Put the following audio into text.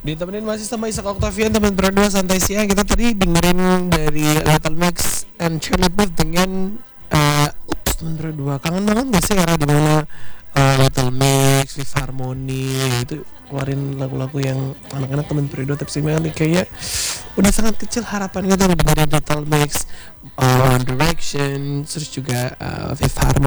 Ditemenin masih sama Isaac Octavian, teman berdua santai siang. Kita tadi dengerin dari Little Mix and Charlie Puth dengan Ups teman berdua. Kangen banget gak sih era dimana Little Mix, Fifth Harmony itu keluarin lagu-lagu yang anak-anak teman berdua, tapi sebenarnya kayaknya udah sangat kecil harapan kita dengerin Little Mix, One Direction, terus juga Fifth Harmony